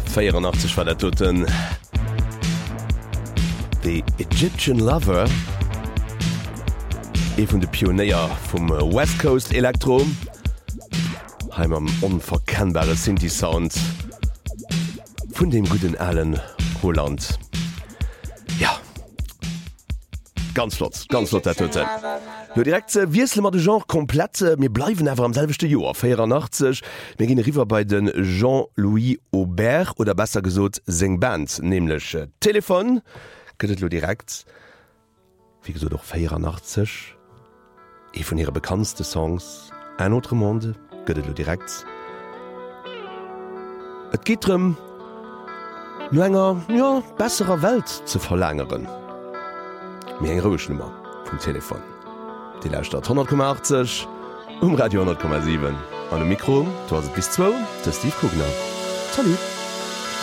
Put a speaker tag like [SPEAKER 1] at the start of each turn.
[SPEAKER 1] 84 war der Toten. The Egyptian Lover, vun de Pionier vom West Coast Elektro, heim am unverkennbare Synthi-Sound vun dem guten Allen Holland. Ja, ganz flott der Tote. No direkt wiesle mat de Genre komplett, mir bleiwen awer am selvechte Joer 84, mir ginn riwer bei den Jean-Louis Aubert oder besser gesot seng Band, nämlich Telefon, gëtt lo direkt, wie gesot doch 84, vun ihre bekanntste Songs, Un autre monde, gëtt lo direkt. Et geht drum, no enger, ja, besserer Welt zu verlängeren. Mir eng Ruechnummer vum Telefon. Die Lauscht 100,80 Radio 10,7. An dem Mikro, 20 bis 2, der Steve Kugner. Salut!